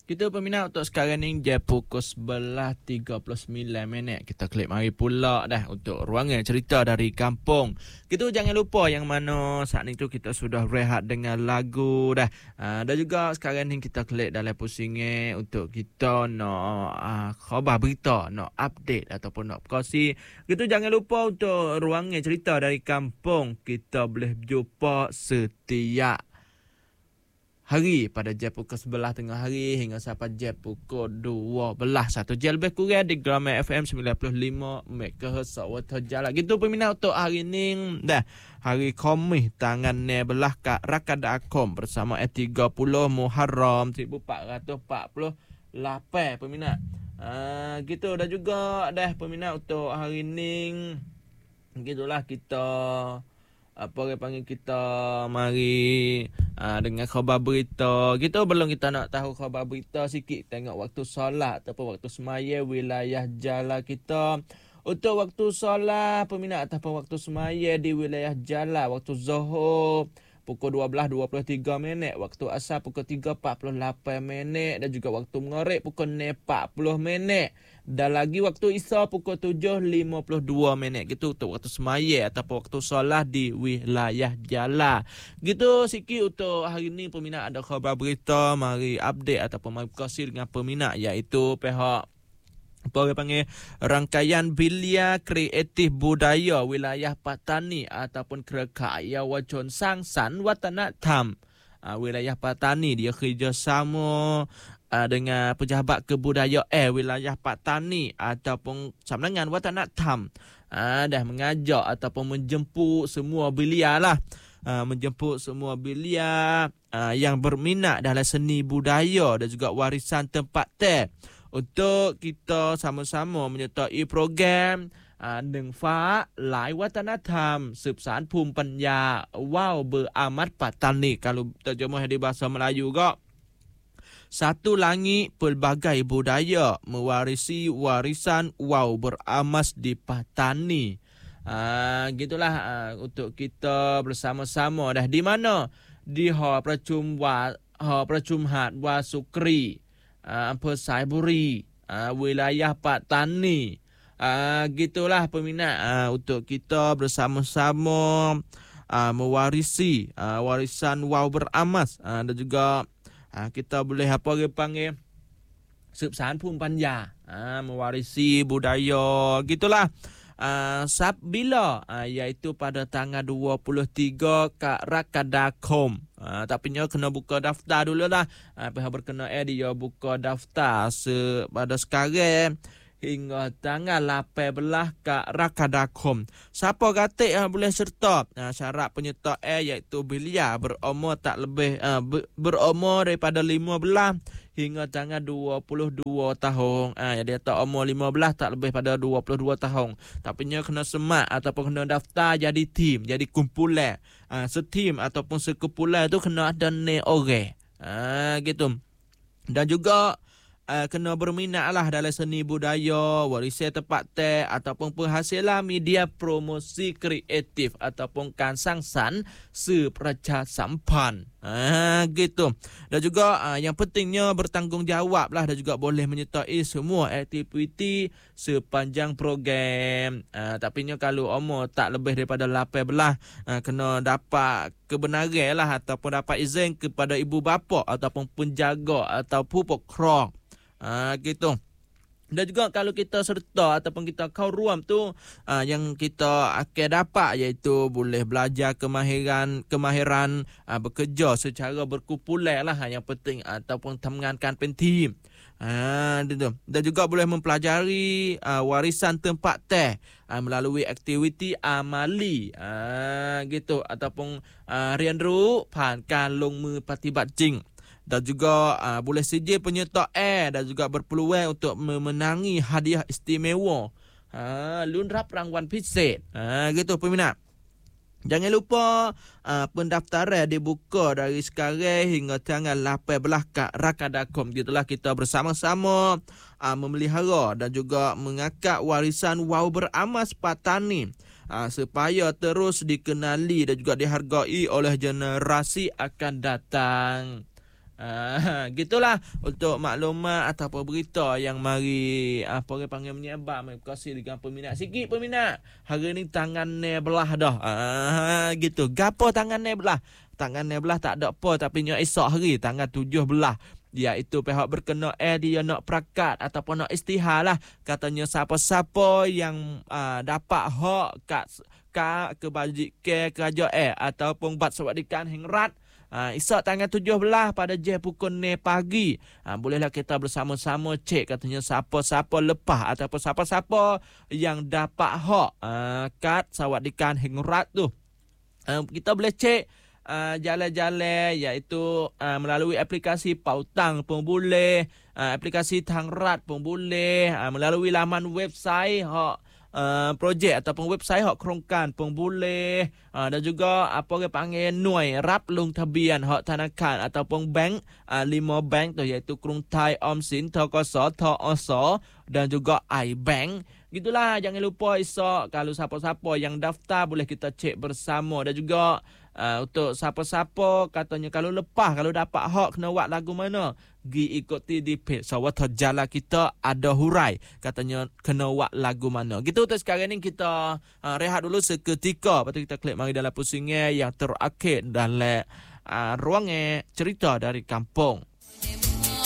Kita peminat untuk sekarang ni jam pukul 11.39. Kita klik mari pula dah untuk ruangan cerita dari kampung. Kita jangan lupa yang mana saat ni tu kita sudah rehat dengan lagu dah. Dan juga sekarang ni kita klik dalam pusingnya untuk kita nak khabar berita, nak update ataupun nak berkongsi. Kita jangan lupa untuk ruangan cerita dari kampung. Kita boleh jumpa setiap hari pada jam pukul 11 tengah hari hingga sampai jam pukul 12. Satu jam lebih kurang di Grama FM 95 MHz Sawata Jala. Gitu peminat untuk hari ni dah. Hari Khamis tangan belah kat Rakada Akom bersama 30 Muharram 1448 peminat. Gitu dah juga dah peminat untuk hari ni. Gitulah kita apa panggil kita mari dengan khabar berita. Kita belum kita nak tahu khabar berita sikit, tengok waktu solat ataupun waktu semaya wilayah Jala kita. Untuk waktu solat peminat ataupun waktu semaya di wilayah Jala, waktu Zuhur pukul 12.23, waktu Asar pukul 3.48 dan juga waktu Maghrib pukul 4.40 dan lagi waktu Isya pukul 7.52 gitu untuk waktu semaya ataupun waktu solat di wilayah Jala. Gitu sikit untuk hari ni peminat. Ada khabar berita, mari update ataupun mari berkongsi dengan peminat, iaitu pihak apa orang panggil rangkaian belia kreatif budaya wilayah Patani ataupun Kerekaya Wacon Sangsan Watanattham wilayah Patani. Dia kerjasama dengan pejabat kebudayaan wilayah Patani ataupun Sambungan Watanattham dah mengajak ataupun menjemput semua belia lah. Menjemput semua belia yang berminat dalam seni budaya dan juga warisan tempat untuk kita sama-sama menyertai program Neng Fa Lai Watanattham Serpsaan Phum Panya Wow Beramat Patani. Kalau terjemah di bahasa Melayu kok, satu langit pelbagai budaya mewarisi warisan wow beramas di Patani. Gitulah untuk kita bersama-sama dah di mana di Hall Percumhat Wasukri Ampun Saiburi wilayah Patani. Gitulah peminat untuk kita bersama-sama mewarisi warisan wow beramas dan juga kita boleh apa dia panggil Serpsaan Phum Panya mewarisi budaya. Gitulah. Bila iaitu pada tanggal 23 kat Rakadakom. Tapi nya kena buka daftar dulu lah. Pihak berkenaan dia buka daftar pada sekarang hingga tanggal 18 kat Rakadakom. Siapa kata boleh serta? Syarat penyertaan iaitu belia berumur tak lebih berumur daripada 15 hingga tanggal 22 tahun. Dia tak umur 15 tak lebih pada 22 tahun. Tapi nya kena semat ataupun kena daftar jadi tim, jadi kumpulan. Setim ataupun sekumpulan tu kena ada 6 orang. Gitu. Dan juga kena berminat lah dalam seni budaya, warisan tempat ataupun penghasilan media promosi kreatif ataupun kansangsan sepraja sampan. Gitu. Dan juga yang pentingnya bertanggungjawab lah dan juga boleh menyertai semua aktiviti sepanjang program. Tapi nya kalau umur tak lebih daripada 18 kena dapat kebenaran lah ataupun dapat izin kepada ibu bapa ataupun penjaga atau pupuk-krong. Gitu. Dan juga kalau kita serta ataupun kita kau ruam tu yang kita akan dapat iaitu boleh belajar kemahiran bekerja secara berkumpulan lah yang penting ataupun mengamankan penting. Dan juga boleh mempelajari warisan tempat melalui aktiviti amali gitu ataupun rian ru pan kan long mu patibat jing. Dan juga boleh sijil penyertaan dan juga berpeluang untuk memenangi hadiah istimewa. Lunrap rangwan piset. Gitu peminat. Jangan lupa pendaftaran dibuka dari sekarang hingga tanggal 18 kat Rakadakom. Gitulah kita bersama-sama memelihara dan juga mengangkat warisan wow beramas Patani supaya terus dikenali dan juga dihargai oleh generasi akan datang. Gitulah untuk maklumat ataupun berita yang mari apa orang panggil menyebar kongsi dengan peminat. Sikit peminat. Hari ni tangan ni belah dah. Gitu. Gapo tangan ni belah? Tangan ni belah tak ada apa tapi nyo esok hari tanggal 7 belah. Iaitu pihak berkenaan dia nak perakat ataupun nak istihar lah. Katanya siapa-siapa yang dapat hak kat kebajikan kerajaan ataupun buat sewadikan hingrat esok tanggal 17 pada jam pukul 9 pagi. Bolehlah kita bersama-sama cek katanya siapa-siapa lepas ataupun siapa-siapa yang dapat hak kat sewadikan hingrat tu. Kita boleh cek jalan-jalan iaitu melalui aplikasi Pautang pun boleh, aplikasi Tangrat pun boleh, melalui laman website hak projek ataupun website hak kerongkan pun boleh, dan juga apa orang panggil Nuai Rap Lung Tabian hak tanakan ataupun bank, 5 bank tu iaitu Krungthai, Omsin, Thakoso, Thaoso dan juga iBank. Gitulah, jangan lupa esok kalau siapa-siapa yang daftar boleh kita cek bersama. Dan juga untuk siapa-siapa katanya kalau lepas, kalau dapat hak kena buat lagu mana, gi ikuti di page Sawata Jala kita ada hurai katanya kena buat lagu mana. Gitu untuk sekarang ni kita rehat dulu seketika. Lepas tu kita klik mari dalam pusingan yang terakhir dalam ruang cerita dari kampung.